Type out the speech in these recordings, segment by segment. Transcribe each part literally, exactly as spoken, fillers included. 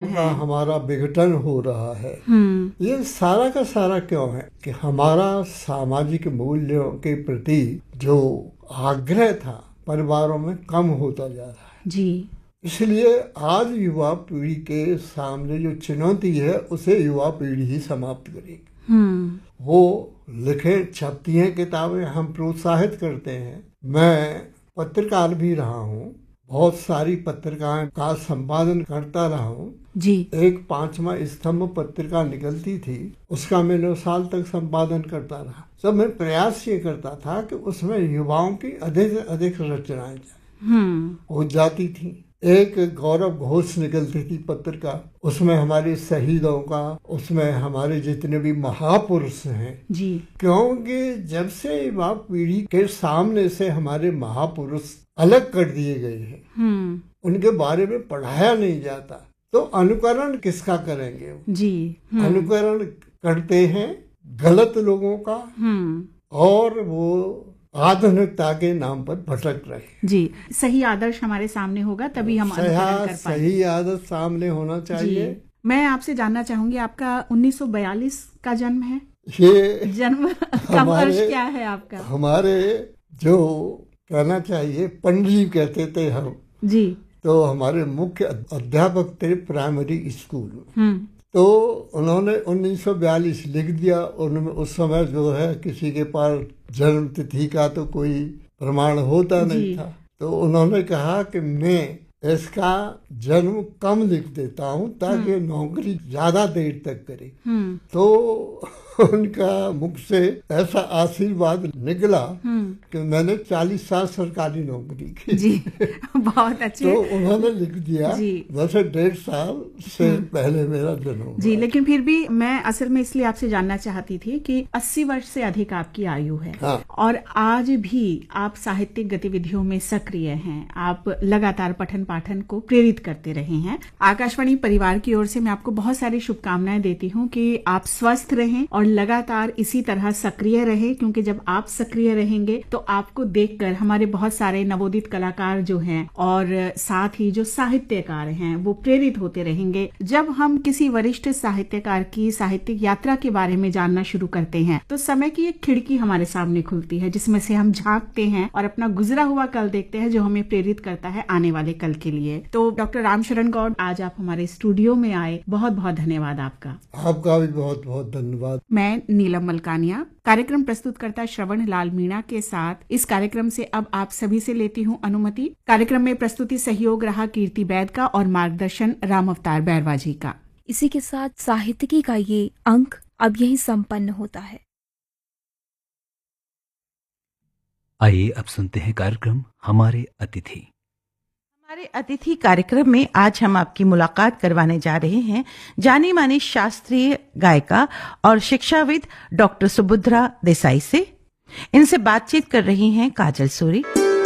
है, का हमारा विघटन हो रहा है, ये सारा का सारा क्यों है कि हमारा सामाजिक मूल्यों के प्रति जो आग्रह था परिवारों में कम होता जा रहा है जी। इसलिए आज युवा पीढ़ी के सामने जो चुनौती है उसे युवा पीढ़ी ही समाप्त करेगी। वो लिखे छपती हैं किताबें, हम प्रोत्साहित करते हैं। मैं पत्रकार भी रहा हूँ, बहुत सारी पत्रिकाएं का संपादन करता रहा हूँ जी। एक पांचवा स्तंभ पत्रिका निकलती थी, उसका मैं नौ साल तक संपादन करता रहा। सब मैं प्रयास ये करता था कि उसमें युवाओं की अधिक से अधिक रचनाएं हो जाती थी। एक गौरव घोष निकलती थी पत्रिका, उसमें हमारे शहीदों का, उसमें हमारे जितने भी महापुरुष हैं जी, क्योंकि जब से युवा पीढ़ी के सामने से हमारे महापुरुष अलग कर दिए गए हैं, उनके बारे में पढ़ाया नहीं जाता, तो अनुकरण किसका करेंगे जी। अनुकरण करते हैं गलत लोगों का और वो आधुनिकता के नाम पर भटक रहे। जी, सही आदर्श हमारे सामने होगा तभी हम अनुकरण कर पाएंगे। सही आदर्श सामने होना चाहिए। मैं आपसे जानना चाहूंगी, आपका उन्नीस सौ बयालीस का जन्म है? ये जन्म का वर्ष क्या है आपका? हमारे जो कहना चाहिए पंडित कहते थे हम जी, तो हमारे मुख्य अध्यापक थे प्राइमरी स्कूल में, तो उन्होंने उन्नीस सौ बयालीस लिख दिया। उनमें उस समय जो है किसी के पास जन्म तिथि का तो कोई प्रमाण होता नहीं था, तो उन्होंने कहा कि मैं इसका जन्म कम लिख देता हूँ ताकि नौकरी ज्यादा देर तक करे। तो उनका मुख से ऐसा आशीर्वाद निकला कि मैंने चालीस साल सरकारी नौकरी की। जी, बहुत अच्छे। तो उन्होंने लिख दिया वैसे डेढ़ साल से पहले मेरा जन्म जी, लेकिन फिर भी मैं असल में इसलिए आपसे जानना चाहती थी कि अस्सी वर्ष से अधिक आपकी आयु है। हाँ। और आज भी आप साहित्यिक गतिविधियों में सक्रिय हैं, आप लगातार पठन पाठन को प्रेरित करते रहे हैं। आकाशवाणी परिवार की ओर से मैं आपको बहुत सारी शुभकामनाएं देती हूँ कि आप स्वस्थ रहें और लगातार इसी तरह सक्रिय रहें, क्योंकि जब आप सक्रिय रहेंगे तो आपको देखकर हमारे बहुत सारे नवोदित कलाकार जो हैं और साथ ही जो साहित्यकार हैं वो प्रेरित होते रहेंगे। जब हम किसी वरिष्ठ साहित्यकार की साहित्यिक यात्रा के बारे में जानना शुरू करते हैं तो समय की एक खिड़की हमारे सामने खुलती है जिसमें से हम झांकते हैं और अपना गुजरा हुआ कल देखते हैं जो हमें प्रेरित करता है आने वाले कल के लिए। तो डॉक्टर रामशरण गौड़, आज आप हमारे स्टूडियो में आए, बहुत बहुत धन्यवाद आपका। आपका भी बहुत बहुत धन्यवाद। मैं नीलम मलकानिया, कार्यक्रम प्रस्तुतकर्ता श्रवण लाल मीणा के साथ इस कार्यक्रम से अब आप सभी से लेती हूँ अनुमति। कार्यक्रम में प्रस्तुति सहयोग रहा कीर्ति बैद का और मार्गदर्शन राम अवतार बैरवा जी का। इसी के साथ साहित्यिकी का ये अंक अब यही संपन्न होता है। आइए अब सुनते हैं कार्यक्रम हमारे अतिथि। हमारे अतिथि कार्यक्रम में आज हम आपकी मुलाकात करवाने जा रहे हैं जानी मानी शास्त्रीय गायिका और शिक्षाविद डॉक्टर सुभद्रा देसाई से। इनसे बातचीत कर रही हैं काजल सूरी।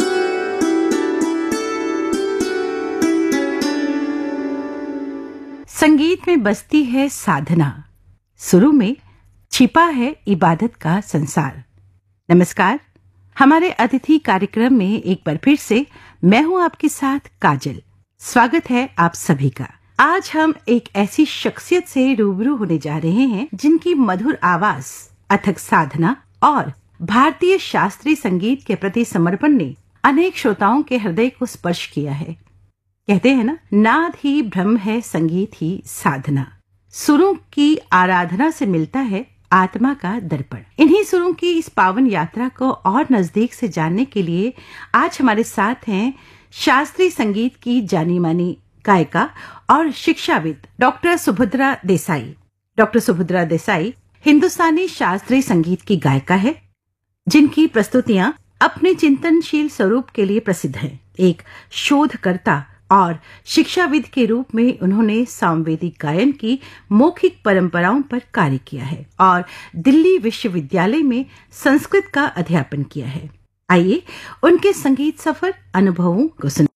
संगीत में बसती है साधना, सुरों में छिपा है इबादत का संसार। नमस्कार, हमारे अतिथि कार्यक्रम में एक बार फिर से मैं हूं आपके साथ काजल। स्वागत है आप सभी का। आज हम एक ऐसी शख्सियत से रूबरू होने जा रहे हैं जिनकी मधुर आवाज, अथक साधना और भारतीय शास्त्रीय संगीत के प्रति समर्पण ने अनेक श्रोताओं के हृदय को स्पर्श किया है। कहते हैं ना, नाद ही ब्रह्म है, संगीत ही साधना। सुरों की आराधना से मिलता है आत्मा का दर्पण। इन्हीं सुरों की इस पावन यात्रा को और नजदीक से जानने के लिए आज हमारे साथ हैं शास्त्रीय संगीत की जानी मानी गायिका और शिक्षाविद डॉक्टर सुभद्रा देसाई। डॉक्टर सुभद्रा देसाई हिंदुस्तानी शास्त्रीय संगीत की गायिका है जिनकी प्रस्तुतियां अपने चिंतनशील स्वरूप के लिए प्रसिद्ध हैं। एक शोधकर्ता और शिक्षाविद के रूप में उन्होंने सामवेदिक गायन की मौखिक परंपराओं पर कार्य किया है और दिल्ली विश्वविद्यालय में संस्कृत का अध्यापन किया है। आइए उनके संगीत सफर अनुभवों को सुन।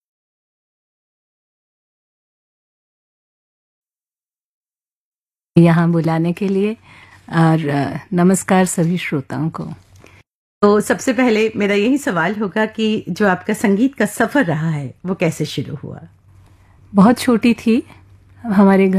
यहाँ बुलाने के लिए और नमस्कार सभी श्रोताओं को। तो सबसे पहले मेरा यही सवाल होगा कि जो आपका संगीत का सफर रहा है वो कैसे शुरू हुआ? बहुत छोटी थी, हमारे घर